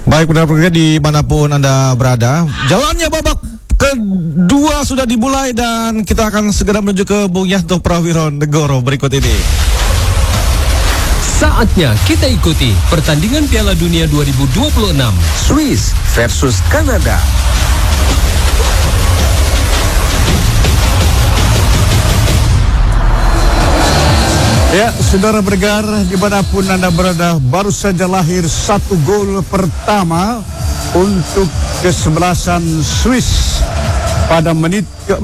Baik, benar-benar dimanapun Anda berada, jalannya babak kedua sudah dimulai dan kita akan segera menuju ke Bung Yanto Prawiron Negoro berikut ini. Saatnya kita ikuti pertandingan Piala Dunia 2026 Swiss versus Kanada. Ya, saudara bergar, dimanapun Anda berada, baru saja lahir satu gol pertama untuk kesebelasan Swiss pada menit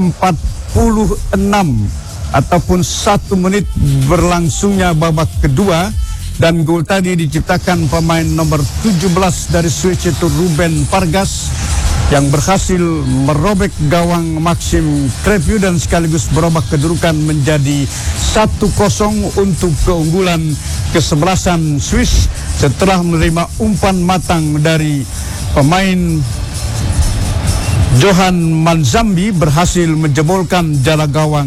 ke-46 ataupun 1 menit berlangsungnya babak kedua, dan gol tadi diciptakan pemain nomor 17 dari Swiss, yaitu Ruben Vargas, yang berhasil merobek gawang Maxim Crepiu dan sekaligus merubah kedudukan menjadi 1-0 untuk keunggulan kesebelasan Swiss setelah menerima umpan matang dari pemain Johan Manzambi, berhasil menjebolkan jala gawang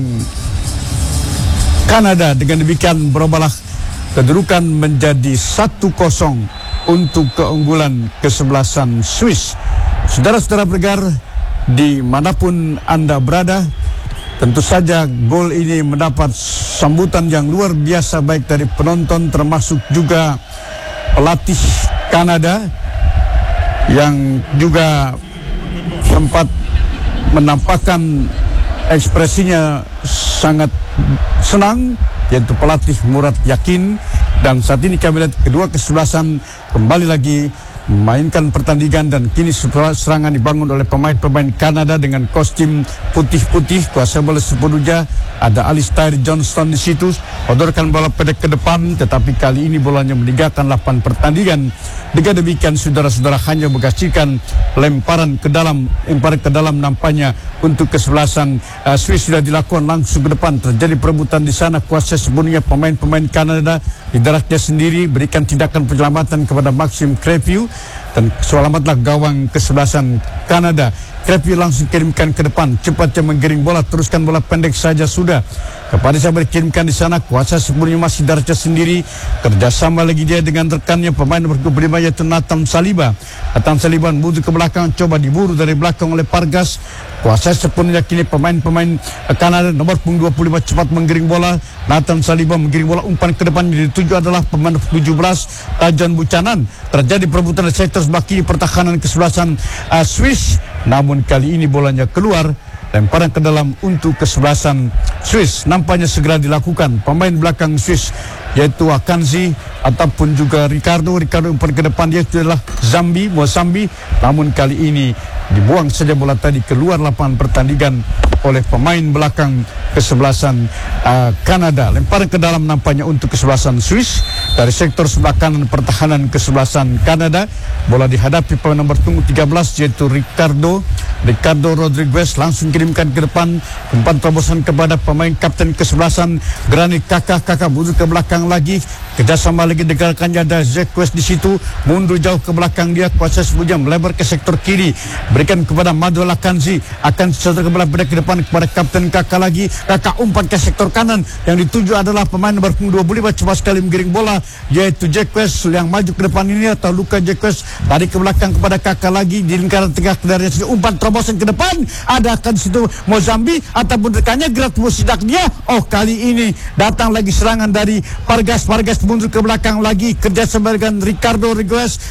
Kanada. Dengan demikian berubahlah kedudukan menjadi 1-0 untuk keunggulan kesebelasan Swiss. Saudara-saudara bergar, dimanapun Anda berada, tentu saja gol ini mendapat sambutan yang luar biasa baik dari penonton, termasuk juga pelatih Kanada yang juga sempat menampakkan ekspresinya sangat senang, yaitu pelatih Murad Yakin. Dan saat ini kami lihat kedua kesebelasan kembali lagi memainkan pertandingan, dan kini serangan dibangun oleh pemain-pemain Kanada dengan kostum putih-putih. Kuasa bola sepenuhnya ada Alistair Johnston di situ, odorkan bola pendek ke depan, tetapi kali ini bolanya meninggalkan lapangan pertandingan. Dengan demikian saudara-saudara hanya menghasilkan lemparan ke dalam nampaknya untuk kesebelasan Swiss sudah dilakukan langsung ke depan. Terjadi perebutan di sana, kuasa sepenuhnya pemain-pemain Kanada di daratnya sendiri, berikan tindakan penyelamatan kepada Maxim Crepiu, dan selamatlah gawang kesebelasan Kanada. Crepiu langsung kirimkan ke depan, cepatnya menggiring bola, teruskan bola pendek saja sudah kepada siapa dikirimkan di sana, kuasa sepenuhnya masih daratnya sendiri, kerjasama lagi dia dengan rekannya pemain nomor 25 yaitu Nathan Saliba. Nathan Saliba menuju ke belakang, coba diburu dari belakang oleh Vargas. Kuasa sepenuhnya kini pemain-pemain Kanada nomor 25 cepat menggiring bola. Nathan Saliba menggiring bola, umpan ke depan yang dituju adalah pemain 17 Tajan Buchanan. Terjadi perebutan di sektor sebelah kiri pertahanan kesebelasan Swiss, namun kali ini bolanya keluar, lemparan ke dalam untuk kesebelasan Swiss. Nampaknya segera dilakukan pemain belakang Swiss, yaitu Akanji ataupun juga Ricardo umpan ke depan, dia adalah Mozambi, namun kali ini dibuang saja bola tadi keluar lapangan pertandingan oleh pemain belakang kesebelasan Kanada. Lemparan ke dalam nampaknya untuk kesebelasan Swiss dari sektor sebelah kanan pertahanan kesebelasan Kanada. Bola dihadapi pemain nomor 13 yaitu Ricardo Rodriguez, langsung kirimkan ke depan, umpan terobosan kepada pemain kapten kesebelasan Granit Xhaka mundur ke belakang lagi, kerjasama lagi digerakkannya ada Jacques di situ, mundur jauh ke belakang dia, kuasa semuanya melebar ke sektor kiri, berikan kepada Maduel Akanji, akan sesuatu kembali ke depan kepada kapten Xhaka lagi, Xhaka umpan ke sektor kanan, yang dituju adalah pemain nomor 25 cepat sekali menggiring bola yaitu Jacques yang maju ke depan ini, atau Luka Jacques tarik ke belakang kepada Xhaka lagi di lingkaran tengah dari situ, umpan terobosan ke depan, ada akan situ Mozambi ataupun rekannya gerak musidak dia. Oh, kali ini datang lagi serangan dari Vargas mundur ke belakang lagi, kerjasama dengan Ricardo Rodriguez,